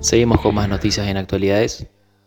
Seguimos con más noticias en actualidades.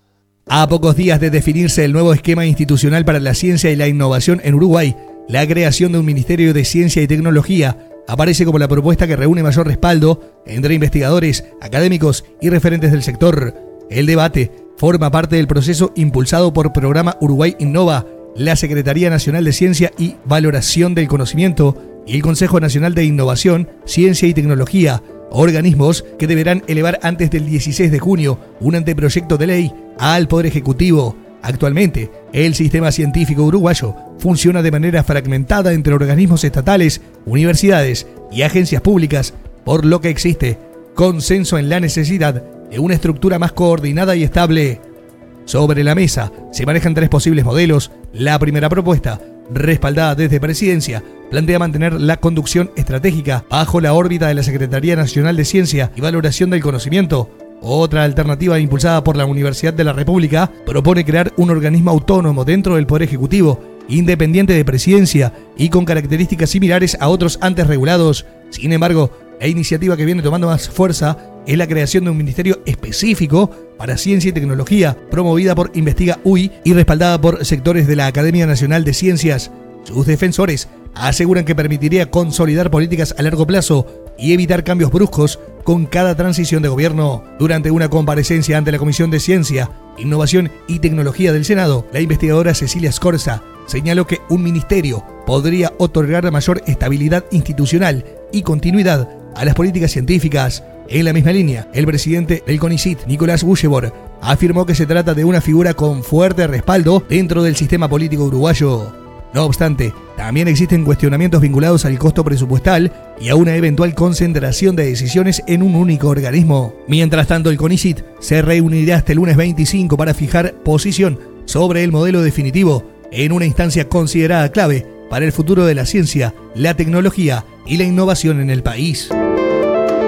A pocos días de definirse el nuevo esquema institucional para la ciencia y la innovación en Uruguay, la creación de un Ministerio de Ciencia y Tecnología aparece como la propuesta que reúne mayor respaldo entre investigadores, académicos y referentes del sector. El debate forma parte del proceso impulsado por Programa Uruguay Innova, la Secretaría Nacional de Ciencia y Valoración del Conocimiento y el Consejo Nacional de Innovación, Ciencia y Tecnología, organismos que deberán elevar antes del 16 de junio un anteproyecto de ley al Poder Ejecutivo. Actualmente, el sistema científico uruguayo funciona de manera fragmentada entre organismos estatales, universidades y agencias públicas, por lo que existe consenso en la necesidad de una estructura más coordinada y estable. Sobre la mesa se manejan tres posibles modelos. La primera propuesta, respaldada desde Presidencia, plantea mantener la conducción estratégica bajo la órbita de la Secretaría Nacional de Ciencia y Valoración del Conocimiento. Otra alternativa impulsada por la Universidad de la República propone crear un organismo autónomo dentro del Poder Ejecutivo, independiente de Presidencia y con características similares a otros antes regulados. Sin embargo, la iniciativa que viene tomando más fuerza es la creación de un ministerio específico para ciencia y tecnología, promovida por Investiga UI y respaldada por sectores de la Academia Nacional de Ciencias. Sus defensores aseguran que permitiría consolidar políticas a largo plazo y evitar cambios bruscos con cada transición de gobierno. Durante una comparecencia ante la Comisión de Ciencia, Innovación y Tecnología del Senado, la investigadora Cecilia Scorza señaló que un ministerio podría otorgar mayor estabilidad institucional y continuidad a las políticas científicas. En la misma línea, el presidente del CONICYT, Nicolás Bullebor, afirmó que se trata de una figura con fuerte respaldo dentro del sistema político uruguayo. No obstante, también existen cuestionamientos vinculados al costo presupuestal y a una eventual concentración de decisiones en un único organismo. Mientras tanto, el CONICYT se reunirá hasta el lunes 25 para fijar posición sobre el modelo definitivo en una instancia considerada clave para el futuro de la ciencia, la tecnología y la innovación en el país.